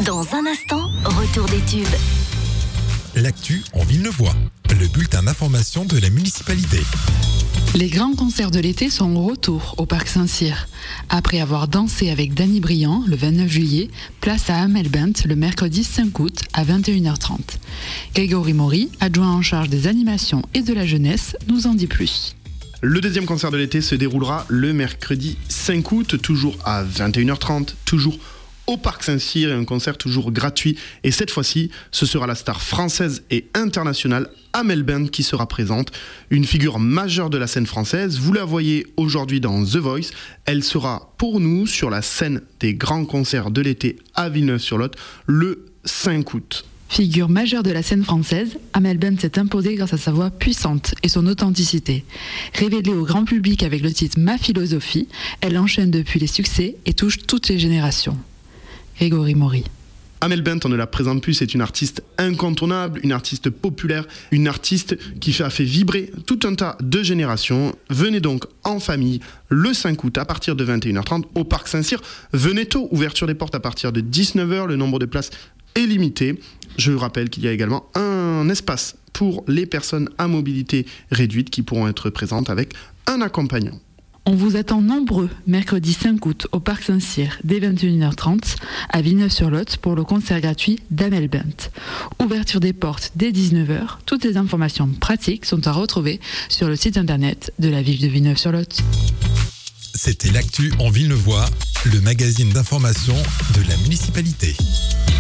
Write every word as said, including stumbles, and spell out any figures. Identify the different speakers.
Speaker 1: Dans un instant, retour des tubes.
Speaker 2: L'actu en Villeneuvois, le bulletin d'information de la municipalité.
Speaker 3: Les grands concerts de l'été sont au retour au Parc Saint-Cyr. Après avoir dansé avec Danny Briand le vingt-neuf juillet, place à Amel Bent le mercredi cinq août à vingt et une heures trente. Grégory Maury, adjoint en charge des animations et de la jeunesse, nous en dit plus.
Speaker 4: Le deuxième concert de l'été se déroulera le mercredi cinq août, toujours à vingt et une heures trente, toujours au Parc Saint-Cyr, et un concert toujours gratuit. Et cette fois-ci, ce sera la star française et internationale Amel Bent qui sera présente, une figure majeure de la scène française. Vous la voyez aujourd'hui dans The Voice. Elle sera pour nous sur la scène des grands concerts de l'été à Villeneuve-sur-Lot le cinq août.
Speaker 3: Figure majeure de la scène française, Amel Bent s'est imposée grâce à sa voix puissante et son authenticité. Révélée au grand public avec le titre Ma philosophie, elle enchaîne depuis les succès et touche toutes les générations. Grégory Maury.
Speaker 4: Amel Bent, on ne la présente plus, c'est une artiste incontournable, une artiste populaire, une artiste qui a fait vibrer tout un tas de générations. Venez donc en famille le cinq août à partir de vingt et une heures trente au Parc Saint-Cyr. Venez tôt, ouverture des portes à partir de dix-neuf heures, le nombre de places est limité. Je vous rappelle qu'il y a également un espace pour les personnes à mobilité réduite qui pourront être présentes avec un accompagnant.
Speaker 3: On vous attend nombreux mercredi cinq août au Parc Saint-Cyr dès vingt et une heures trente à Villeneuve-sur-Lot pour le concert gratuit d'Amel Bent. Ouverture des portes dès dix-neuf heures. Toutes les informations pratiques sont à retrouver sur le site internet de la ville de Villeneuve-sur-Lot.
Speaker 2: C'était l'actu en Villeneuvois, le magazine d'information de la municipalité.